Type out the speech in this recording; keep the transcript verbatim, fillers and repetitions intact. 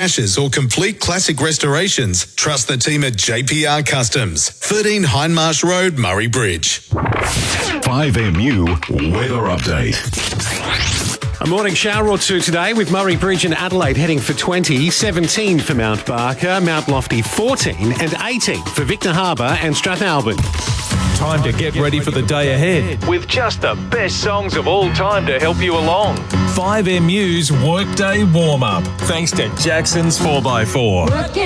refreshes or complete classic restorations, trust the team at J P R Customs, thirteen Hindmarsh Road, Murray Bridge. five M U Weather Update. A morning shower or two today with Murray Bridge and Adelaide heading for twenty, seventeen for Mount Barker, Mount Lofty fourteen and eighteen for Victor Harbour and Strathalbyn. Time to get ready for the day ahead with just the best songs of all time to help you along. five M U's Workday Warm-Up, thanks to Jackson's four by four.